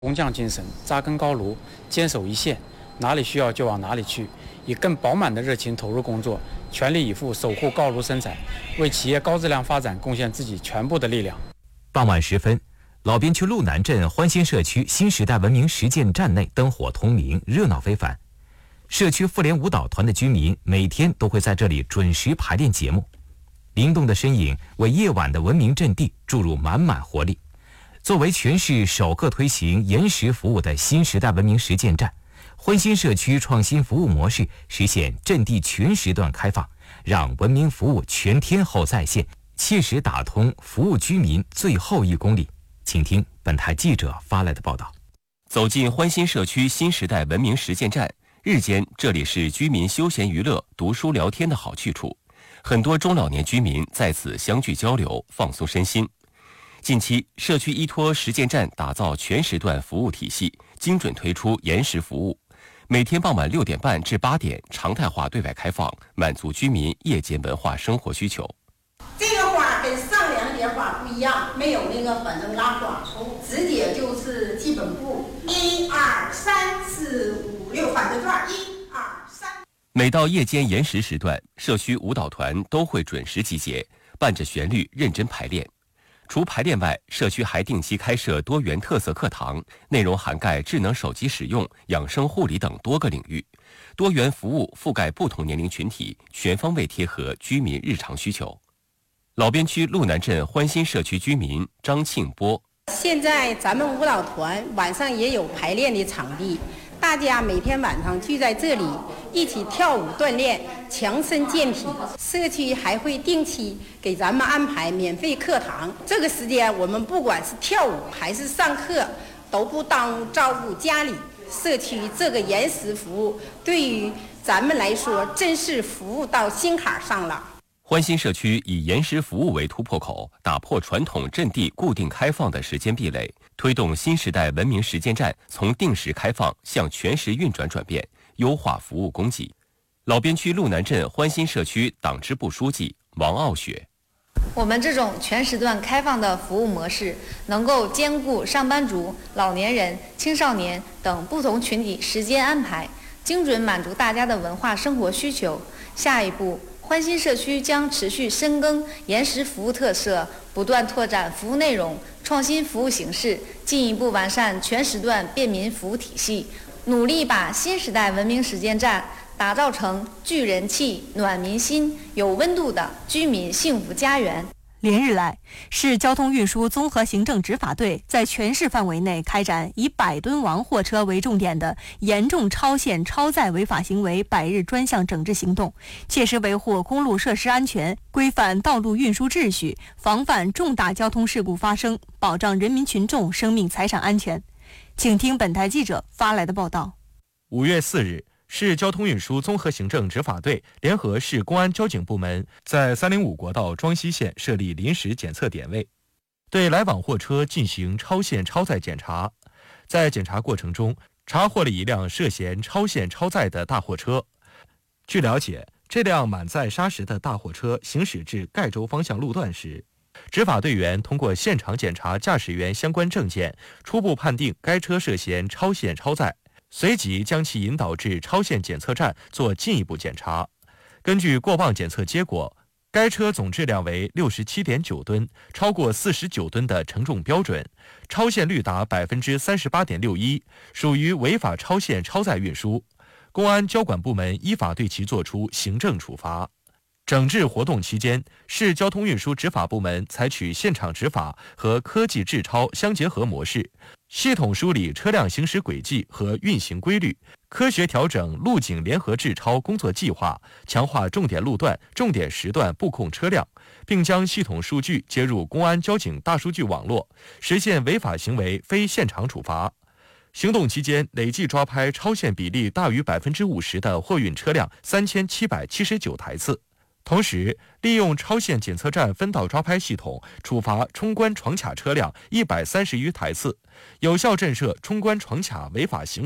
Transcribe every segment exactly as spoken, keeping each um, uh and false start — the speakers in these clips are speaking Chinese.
工匠精神，扎根高炉，坚守一线，哪里需要就往哪里去，以更饱满的热情投入工作，全力以赴守护高炉生产，为企业高质量发展贡献自己全部的力量。 傍晚时分，老边区路南镇欢欣社区新时代文明实践站内灯火通明，热闹非凡。社区妇联舞蹈团的居民每天都会在这里准时排练节目，灵动的身影为夜晚的文明阵地注入满满活力。作为全市首个推行延时服务的新时代文明实践站，欢欣社区创新服务模式，实现阵地全时段开放，让文明服务全天候在线，切实打通服务居民最后一公里。请听本台记者发来的报道。走进欢欣社区新时代文明实践站，日间这里是居民休闲娱乐、读书聊天的好去处，很多中老年居民在此相聚交流，放松身心。近期，社区依托实践站打造全时段服务体系，精准推出延时服务，每天傍晚六点半至八点常态化对外开放，满足居民夜间文化生活需求。 这个花跟上两节花不一样，没有那个反正拉花头，直接就是基本步，一二三四五六反着转，一二三。 每到夜间延时时段，社区舞蹈团都会准时集结，伴着旋律认真排练。除排练外，社区还定期开设多元特色课堂，内容涵盖智能手机使用、养生护理等多个领域，多元服务覆盖不同年龄群体，全方位贴合居民日常需求。老边区路南镇欢欣社区居民张庆波： 现在咱们舞蹈团晚上也有排练的场地，大家每天晚上聚在这里一起跳舞锻炼，强身健体。社区还会定期给咱们安排免费课堂，这个时间我们不管是跳舞还是上课，都不耽误照顾家里。社区这个延时服务对于咱们来说真是服务到心坎上了。 欢欣社区以延时服务为突破口，打破传统阵地固定开放的时间壁垒，推动新时代文明实践站从定时开放向全时运转转变，优化服务供给。老边区路南镇欢欣社区党支部书记王傲雪： 我们这种全时段开放的服务模式，能够兼顾上班族、老年人、青少年等不同群体时间安排，精准满足大家的文化生活需求。下一步，欢欣社区将持续深耕延时服务特色，不断拓展服务内容，创新服务形式，进一步完善全时段便民服务体系，努力把新时代文明实践站打造成聚人气、暖民心、有温度的居民幸福家园。 连日来，市交通运输综合行政执法队在全市范围内开展以百吨王货车为重点的严重超限超载违法行为百日专项整治行动，切实维护公路设施安全，规范道路运输秩序，防范重大交通事故发生，保障人民群众生命财产安全。请听本台记者发来的报道。 五月四日，市交通运输综合行政执法队联合市公安交警部门在三零五国道庄西线设立临时检测点位，对来往货车进行超限超载检查。在检查过程中，查获了一辆涉嫌超限超载的大货车。据了解，这辆满载砂石的大货车行驶至盖州方向路段时，执法队员通过现场检查驾驶员相关证件，初步判定该车涉嫌超限超载，随即将其引导至超限检测站做进一步检查。根据过磅检测结果，该车总质量为 六十七点九吨，超过四十九吨的承重标准，超限率达 百分之三十八点六一， 属于违法超限超载运输。公安交管部门依法对其作出行政处罚。整治活动期间，市交通运输执法部门采取现场执法和科技治超相结合模式，系统梳理车辆行驶轨迹和运行规律，科学调整路警联合治超工作计划，强化重点路段、重点时段布控车辆，并将系统数据接入公安交警大数据网络，实现违法行为非现场处罚。行动期间，累计抓拍超限比例大于 百分之五十 的货运车辆三千七百七十九台次。同时，利用超限检测站分道抓拍系统，处罚冲关闯卡车辆一百三十余台次，有效震慑冲关闯卡违法行为，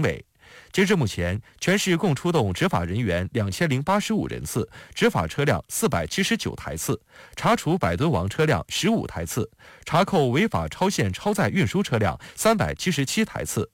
截至目前，全市共出动执法人员两千零八十五人次，执法车辆四百七十九台次，查处百吨王车辆十五台次，查扣违法超限超载运输车辆三百七十七台次。